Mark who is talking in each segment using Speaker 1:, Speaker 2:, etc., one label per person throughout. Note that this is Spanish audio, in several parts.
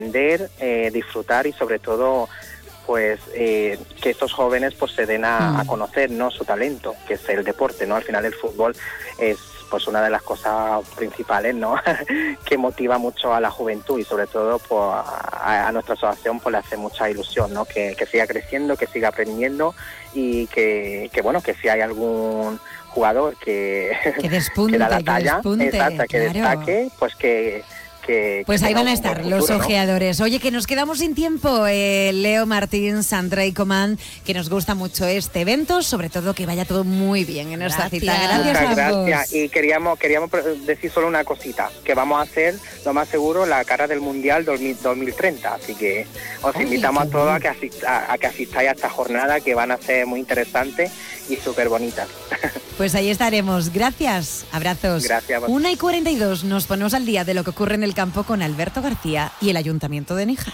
Speaker 1: disfrutar y sobre todo pues que estos jóvenes pues se den a conocer, ¿no?, su talento, que es el deporte, ¿no? Al final el fútbol es pues una de las cosas principales, ¿no? que motiva mucho a la juventud y sobre todo pues a nuestra asociación pues le hace mucha ilusión, ¿no? Que siga creciendo, que siga aprendiendo y que bueno, que si hay algún jugador que
Speaker 2: despunte,
Speaker 1: que da la talla,
Speaker 2: exacto,
Speaker 1: que destaque, pues que
Speaker 2: pues ahí van a estar
Speaker 1: futuro,
Speaker 2: los
Speaker 1: ¿no?
Speaker 2: ojeadores. Oye, que nos quedamos sin tiempo. Leo Martín, Sandra y Coman, que nos gusta mucho este evento, sobre todo que vaya todo muy bien en esta cita. Gracias a ambos.
Speaker 1: Gracias. Y queríamos decir solo una cosita, que vamos a hacer, lo más seguro, la cara del Mundial 2030. Así que os invitamos a todos a que asistáis a esta jornada, que van a ser muy interesantes y súper bonitas.
Speaker 2: Pues ahí estaremos. Gracias. Abrazos.
Speaker 1: Gracias.
Speaker 2: 1:42. Nos ponemos al día de lo que ocurre en el campo con Alberto García y el Ayuntamiento de Níjar.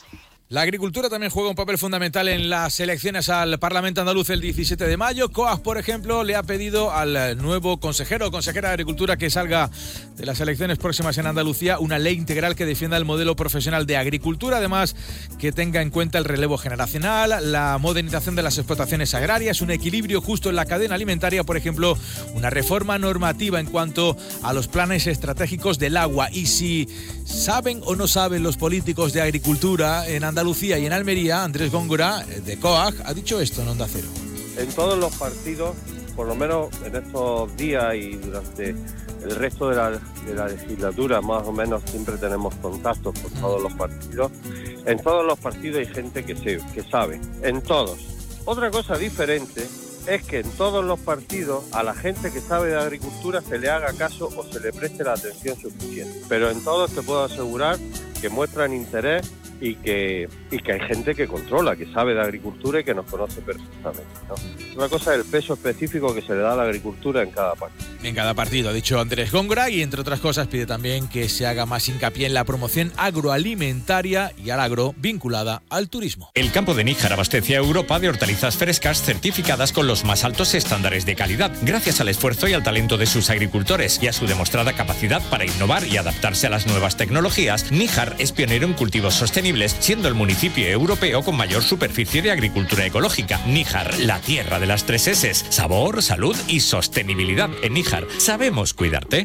Speaker 3: La agricultura también juega un papel fundamental en las elecciones al Parlamento andaluz el 17 de mayo. COAG, por ejemplo, le ha pedido al nuevo consejero o consejera de Agricultura que salga de las elecciones próximas en Andalucía una ley integral que defienda el modelo profesional de agricultura, además que tenga en cuenta el relevo generacional, la modernización de las explotaciones agrarias, un equilibrio justo en la cadena alimentaria, por ejemplo, una reforma normativa en cuanto a los planes estratégicos del agua. Y si saben o no saben los políticos de agricultura en Andalucía y en Almería, Andrés Góngora, de COAG, ha dicho esto en Onda Cero.
Speaker 4: En todos los partidos, por lo menos en estos días y durante el resto de la legislatura, más o menos siempre tenemos contactos con todos los partidos. En todos los partidos hay gente que sabe, en todos. Otra cosa diferente es que en todos los partidos a la gente que sabe de agricultura se le haga caso o se le preste la atención suficiente. Pero en todos te puedo asegurar que muestran interés y que hay gente que controla, que sabe de agricultura y que nos conoce perfectamente, ¿no? Una cosa es el peso específico que se le da a la agricultura en cada partido.
Speaker 3: En cada partido, ha dicho Andrés Góngora, y entre otras cosas pide también que se haga más hincapié en la promoción agroalimentaria y al agro vinculada al turismo.
Speaker 5: El campo de Níjar abastece a Europa de hortalizas frescas certificadas con los más altos estándares de calidad, gracias al esfuerzo y al talento de sus agricultores y a su demostrada capacidad para innovar y adaptarse a las nuevas tecnologías. Níjar es pionero en cultivos sostenibles, siendo el municipio europeo con mayor superficie de agricultura ecológica. Níjar, la tierra de las 3 S: sabor, salud y sostenibilidad. En Níjar sabemos cuidarte.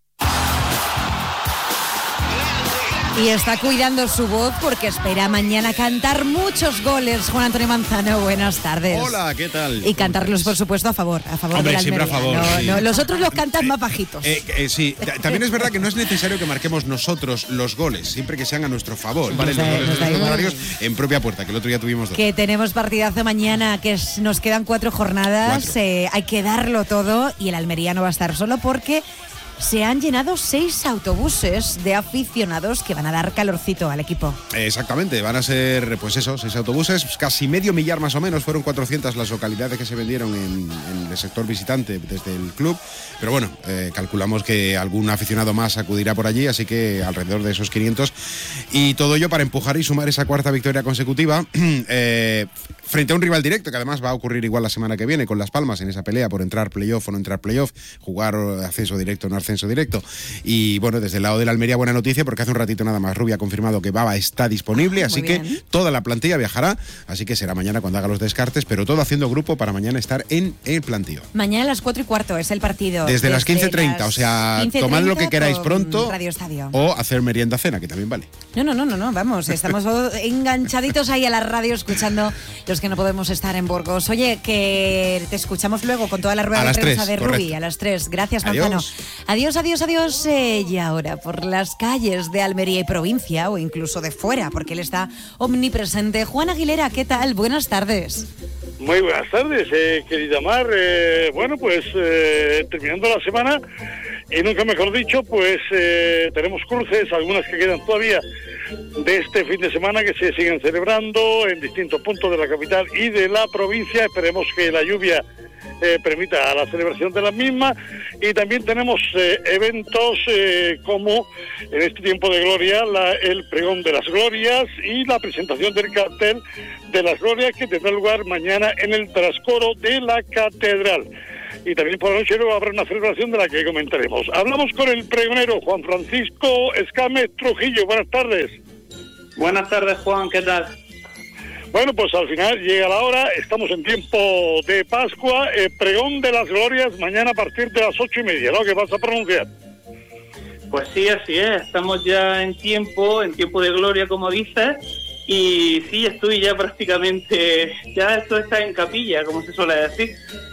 Speaker 2: Y está cuidando su voz porque espera mañana cantar muchos goles. Juan Antonio Manzano, buenas tardes.
Speaker 6: Hola, ¿qué tal?
Speaker 2: Y cantarlos, por supuesto, a favor
Speaker 6: Hombre,
Speaker 2: de la
Speaker 6: siempre
Speaker 2: Almería.
Speaker 6: a favor.
Speaker 2: No,
Speaker 6: Sí.
Speaker 2: no, los otros los cantan más bajitos.
Speaker 6: Sí, también es verdad que no es necesario que marquemos nosotros los goles, siempre que sean a nuestro favor, ¿vale? Los goles de los horarios en propia puerta, que el otro día tuvimos 2.
Speaker 2: Que tenemos partidazo mañana, que nos quedan 4 jornadas.
Speaker 6: 4.
Speaker 2: Hay que darlo todo y el Almería no va a estar solo porque se han llenado 6 autobuses de aficionados que van a dar calorcito al equipo.
Speaker 6: Exactamente, van a ser, pues eso, 6 autobuses, casi medio millar más o menos, fueron 400 las localidades que se vendieron en el sector visitante desde el club, pero bueno, calculamos que algún aficionado más acudirá por allí, así que alrededor de esos 500, y todo ello para empujar y sumar esa 4ª victoria consecutiva frente a un rival directo, que además va a ocurrir igual la semana que viene con Las Palmas en esa pelea por entrar playoff o no entrar playoff, jugar ascenso directo o no ascenso directo. Y bueno, desde el lado de la Almería, buena noticia, porque hace un ratito nada más Rubia ha confirmado que Baba está disponible, así que toda la plantilla viajará, así que será mañana cuando haga los descartes, pero todo haciendo grupo para mañana estar en el plantío.
Speaker 2: Mañana a las 4:15 es el partido.
Speaker 6: Desde las 15:30, o sea, tomad lo que queráis pronto
Speaker 2: Radio Estadio.
Speaker 6: o hacer merienda cena, que también vale.
Speaker 2: No, vamos, estamos enganchaditos ahí a la radio escuchando los que no podemos estar en Burgos. Oye, que te escuchamos luego con toda la rueda de prensa de Rubi a las 3. Gracias, Manzano. Adiós. Y ahora por las calles de Almería y provincia, o incluso de fuera, porque él está omnipresente. Juan Aguilera, ¿qué tal? Buenas tardes.
Speaker 7: Muy buenas tardes, querida Mar. Bueno, pues terminando la semana, y nunca mejor dicho, pues tenemos cruces, algunas que quedan todavía de este fin de semana, que se siguen celebrando en distintos puntos de la capital y de la provincia. Esperemos que la lluvia permita la celebración de las mismas, y también tenemos eventos como en este tiempo de gloria el pregón de las glorias y la presentación del cartel de las glorias, que tendrá lugar mañana en el trascoro de la catedral. Y también por la noche luego habrá una celebración de la que comentaremos. Hablamos con el pregonero Juan Francisco Escámez Trujillo. Buenas tardes.
Speaker 8: Buenas tardes, Juan, ¿qué tal?
Speaker 7: Bueno, pues al final llega la hora, estamos en tiempo de Pascua, pregón de las glorias, mañana a partir de las 8:30, ¿no? ¿Qué vas a pronunciar?
Speaker 8: Pues sí, así es, estamos ya en tiempo de gloria, como dices, y sí, estoy ya prácticamente, ya esto está en capilla, como se suele decir.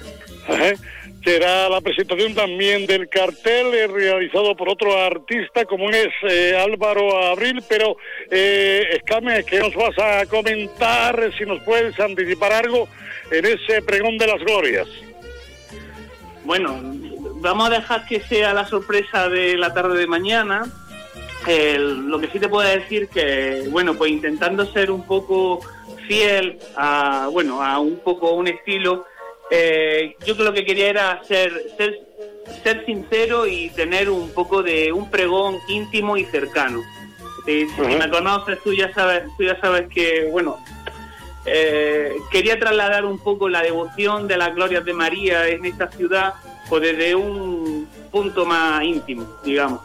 Speaker 7: Será la presentación también del cartel realizado por otro artista como es Álvaro Abril, pero Escame, ¿qué nos vas a comentar? Si nos puedes anticipar algo en ese pregón de las glorias.
Speaker 8: Bueno, vamos a dejar que sea la sorpresa de la tarde de mañana. Lo que sí te puedo decir que, bueno, pues intentando ser un poco fiel a un estilo. Yo lo que quería era ser sincero y tener un poco de un pregón íntimo y cercano. Si me conoces, tú ya sabes que, bueno, quería trasladar un poco la devoción de las glorias de María en esta ciudad, pues desde un punto más íntimo, digamos.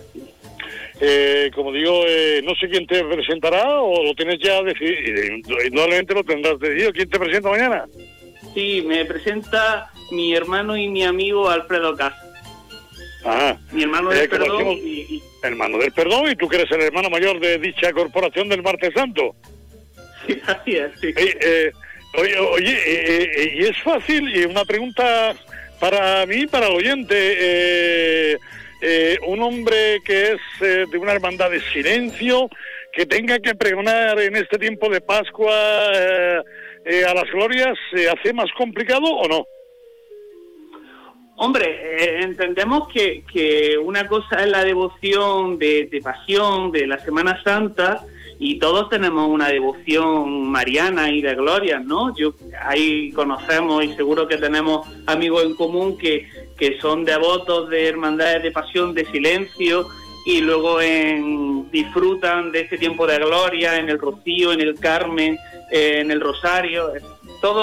Speaker 7: Como digo, no sé quién te presentará o lo tienes ya decidido, indudablemente lo tendrás decidido. ¿Quién te presenta mañana?
Speaker 8: Sí, me presenta mi hermano y mi amigo Alfredo Casa.
Speaker 7: Ajá.
Speaker 8: Mi hermano del perdón.
Speaker 7: Hermano del perdón, y tú que eres el hermano mayor de dicha corporación del Martes Santo.
Speaker 8: Sí, así es, sí.
Speaker 7: Oye, y es fácil, y una pregunta para mí, para el oyente, un hombre que es de una hermandad de silencio, que tenga que pregonar en este tiempo de Pascua a las glorias, ¿se hace más complicado o no?
Speaker 8: Hombre, entendemos que una cosa es la devoción de pasión de la Semana Santa, y todos tenemos una devoción mariana y de glorias, ¿no? Ahí conocemos y seguro que tenemos amigos en común que son devotos de hermandades de pasión, de silencio, y luego disfrutan de este tiempo de gloria en el Rocío, en el Carmen, en el Rosario.